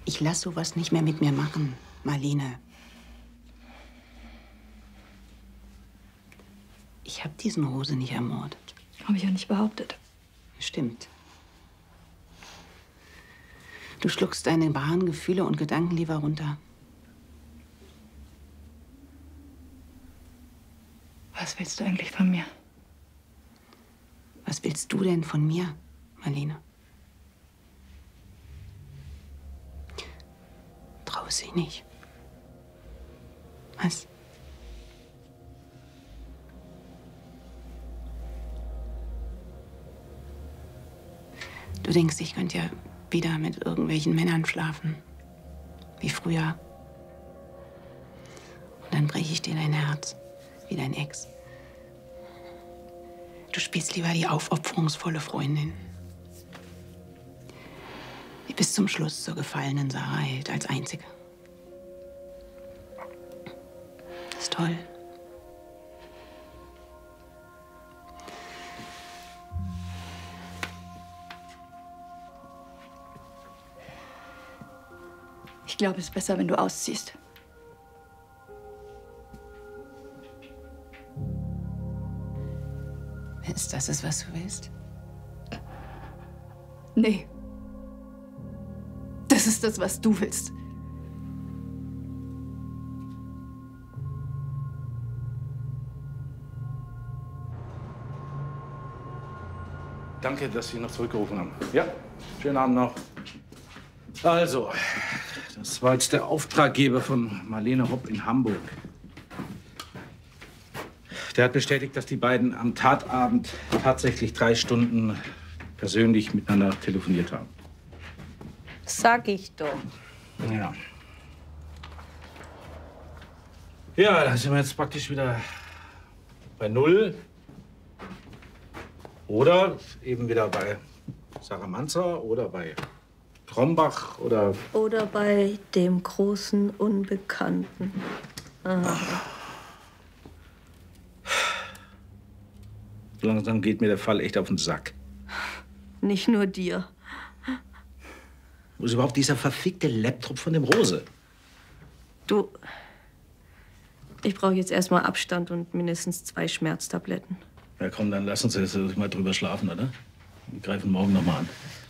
Ich lass sowas nicht mehr mit mir machen, Marlene. Ich habe diesen Rose nicht ermordet. Habe ich ja nicht behauptet. Stimmt. Du schluckst deine wahren Gefühle und Gedanken lieber runter. Was willst du eigentlich von mir? Was willst du denn von mir, Marlene? Trau sie nicht. Was? Du denkst, ich könnte ja wieder mit irgendwelchen Männern schlafen. Wie früher. Und dann breche ich dir dein Herz. Wie dein Ex. Du spielst lieber die aufopferungsvolle Freundin. Die bis zum Schluss zur gefallenen Sarah hält, als einzige. Das ist toll. Ich glaube, es ist besser, wenn du ausziehst. Wenn es das ist, was du willst? Nee. Das ist das, was du willst. Danke, dass Sie noch zurückgerufen haben. Ja, schönen Abend noch. Also, das war jetzt der Auftraggeber von Marlene Hopp in Hamburg. Der hat bestätigt, dass die beiden am Tatabend tatsächlich 3 Stunden persönlich miteinander telefoniert haben. Sag ich doch. Ja. Ja, da sind wir jetzt praktisch wieder bei Null. Oder eben wieder bei Sarah Manzer oder bei Trombach oder... Oder bei dem großen Unbekannten. Aha. So langsam geht mir der Fall echt auf den Sack. Nicht nur dir. Wo ist überhaupt dieser verfickte Laptop von dem Rose? Du, ich brauche jetzt erstmal Abstand und mindestens 2 Schmerztabletten. Ja komm, dann lass uns jetzt mal drüber schlafen, oder? Wir greifen morgen noch mal an.